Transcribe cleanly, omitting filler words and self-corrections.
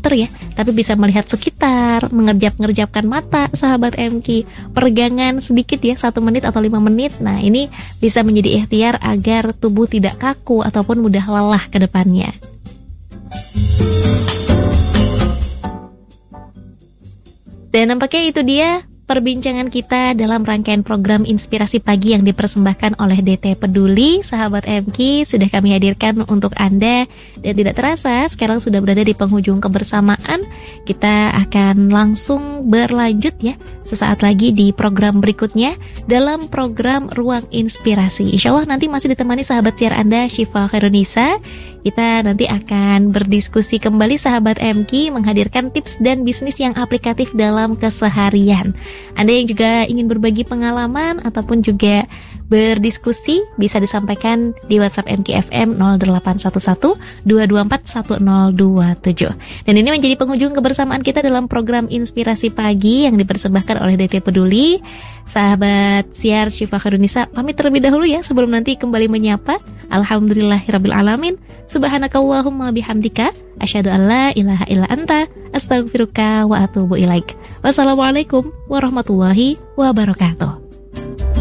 dokter ya, tapi bisa melihat sekitar, mengerjap-ngerjapkan mata, sahabat MQ. Peregangan sedikit ya, 1 menit atau 5 menit. Nah, ini bisa menjadi ikhtiar agar tubuh tidak kaku ataupun mudah lelah ke depannya. Dan nampaknya itu dia perbincangan kita dalam rangkaian program Inspirasi Pagi yang dipersembahkan oleh DT Peduli. Sahabat MQ, sudah kami hadirkan untuk Anda. Dan tidak terasa, sekarang sudah berada di penghujung kebersamaan. Kita akan langsung berlanjut ya, sesaat lagi di program berikutnya dalam program Ruang Inspirasi. Insya Allah nanti masih ditemani sahabat siar Anda, Syifa Khairunisa. Kita nanti akan berdiskusi kembali sahabat MQ, menghadirkan tips dan bisnis yang aplikatif dalam keseharian. Anda yang juga ingin berbagi pengalaman ataupun juga berdiskusi bisa disampaikan di WhatsApp MKFM 0811 224 1027. Dan ini menjadi penghujung kebersamaan kita dalam program Inspirasi Pagi yang dipersembahkan oleh DT Peduli. Sahabat siar Syifa Khairunisa pamit terlebih dahulu ya sebelum nanti kembali menyapa. Alhamdulillahirabbil alamin. Subhanakallahumma bihamdika asyhadu an la ilaha illa anta astaghfiruka wa atubu ilaik. Wassalamualaikum warahmatullahi wabarakatuh.